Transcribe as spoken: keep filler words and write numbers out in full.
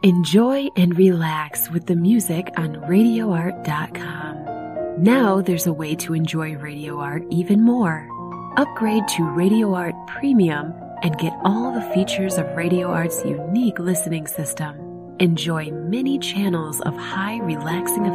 Enjoy and relax with the music on radio art dot com. Now there's a way to enjoy Radio Art even more. Upgrade to Radio Art Premium and get all the features of Radio Art's unique listening system. Enjoy many channels of high relaxing